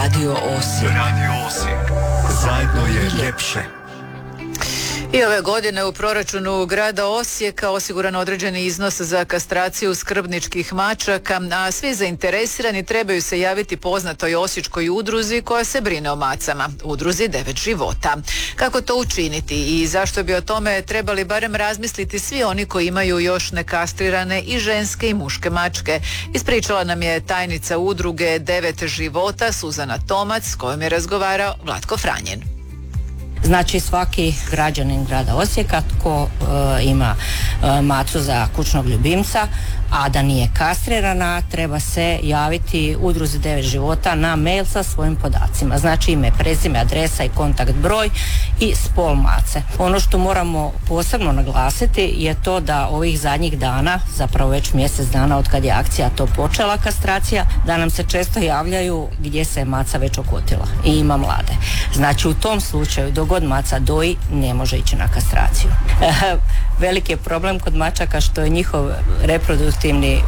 Radio Osijek. Radio Osijek. Zajedno je ljepše. I ove godine u proračunu grada Osijeka osiguran određeni iznos za kastraciju skrbničkih mačaka, a svi zainteresirani trebaju se javiti poznatoj osječkoj udruzi koja se brine o macama, udruzi 9 života. Kako to učiniti i zašto bi o tome trebali barem razmisliti svi oni koji imaju još nekastrirane i ženske i muške mačke? Ispričala nam je tajnica udruge 9 života Suzana Tomac s kojom je razgovarao Vlatko Franjin. Znači svaki građanin grada Osijeka tko ima macu za kućnog ljubimca, a da nije kastrirana, treba se javiti udruzi 9 života na mail sa svojim podacima. Znači ime, prezime, adresa i kontakt broj i spol mace. Ono što moramo posebno naglasiti je to da ovih zadnjih dana, zapravo već mjesec dana od kad je akcija to počela kastracija, da nam se često javljaju gdje se maca već okotila i ima mlade. Znači u tom slučaju dok god maca doji ne može ići na kastraciju. Veliki je problem kod mačaka što je njihov reproduktivni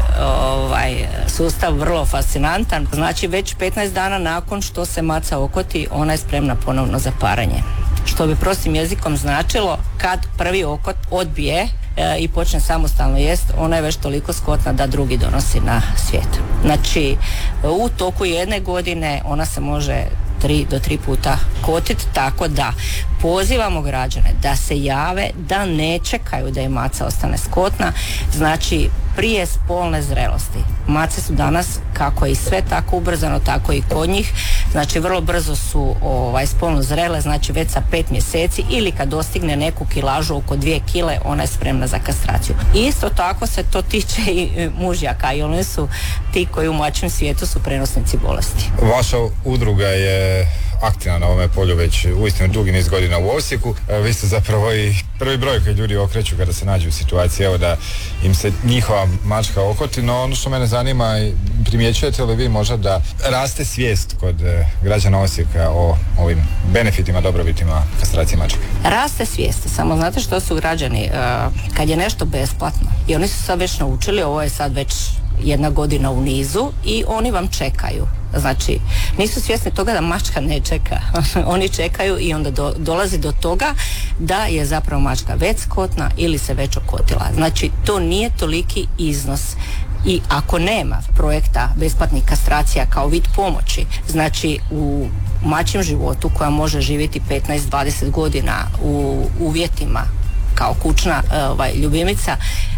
sustav vrlo fascinantan. Znači već 15 dana nakon što se maca okoti, ona je spremna ponovno za paranje. Što bi prostim jezikom značilo kad prvi okot odbije i počne samostalno jest, ona je već toliko skotna da drugi donosi na svijet. Znači u toku jedne godine ona se može 3 do 3 puta kotiti, tako da pozivamo građane da se jave, da ne čekaju da im maca ostane skotna, znači prije spolne zrelosti. Mace su danas, kako i sve tako ubrzano, tako i kod njih, znači vrlo brzo su spolno zrele, znači već sa 5 mjeseci ili kad dostigne neku kilažu oko 2 kile, ona je spremna za kastraciju. Isto tako se to tiče i mužjaka i oni su ti koji u mačjem svijetu su prenosnici bolesti. Vaša udruga je aktivna na ovome polju već uistinu dugi niz godina u Osijeku. Vi ste zapravo i prvi broj koji ljudi okreću kada se nađu u situaciji da im se njihova mačka okoti, no ono što mene zanima, primjećujete li vi možda da raste svijest kod građana Osijeka o ovim benefitima, dobrobitima kastracije mačaka? Raste svijest, samo znate što su građani, kad je nešto besplatno i oni su sad već naučili, ovo je sad već 1 godina u nizu i oni vam čekaju. Znači, nisu svjesni toga da mačka ne čeka. Oni čekaju i onda dolazi do toga da je zapravo mačka već skotna ili se već okotila. Znači, to nije toliki iznos. I ako nema projekta besplatnih kastracija kao vid pomoći, znači u mačjem životu koja može živjeti 15-20 godina u uvjetima kao kućna ljubimica,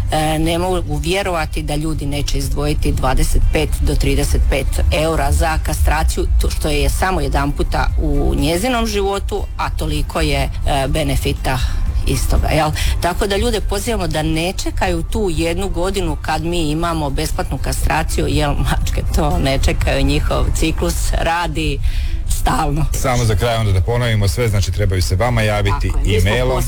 ne mogu vjerovati da ljudi neće izdvojiti 25 do 35 eura za kastraciju, što je samo jedan puta u njezinom životu, a toliko je benefita istoga, jel? Tako da ljude pozivamo da ne čekaju tu 1 godinu kad mi imamo besplatnu kastraciju, jer mačke to ne čekaju, njihov ciklus radi stalno. Samo za kraj onda da ponovimo sve, znači trebaju se vama javiti e-mailom.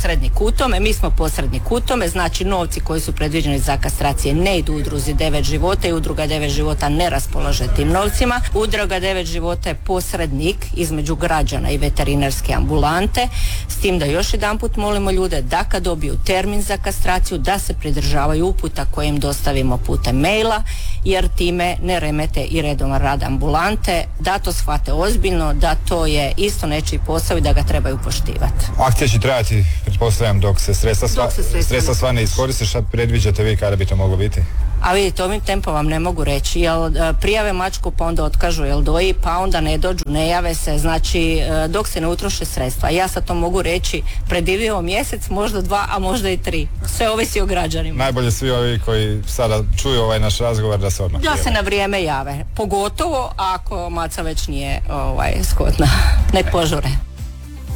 Mi smo posrednik u tome, znači novci koji su predviđeni za kastracije ne idu udruzi 9 života i udruga 9 života ne raspolaže tim novcima. Udruga 9 života je posrednik između građana i veterinarske ambulante, s tim da još jedanput molimo ljude da kad dobiju termin za kastraciju da se pridržavaju uputa koje im dostavimo putem maila, jer time ne remete i redovan rad ambulante, da to shvate ozbiljno, da to je isto nečiji posao i da ga trebaju poštivati. Akcija će trajati, pretpostavljam, dok se sredstva sva ne iskoriste. Šta predviđate vi kada bi to moglo biti? A vidite, ovim tempom vam ne mogu reći, jel prijave mačku pa onda otkažu, jel doji, pa onda ne dođu, ne jave se, znači dok se ne utroše sredstva. Ja sad to mogu reći, predivio mjesec, možda 2, a možda i 3. Sve ovisi o građanima. Najbolje svi ovi koji sada čuju ovaj naš razgovor da se odmah da se na vrijeme jave, pogotovo ako maca već nije skotna, nek požure.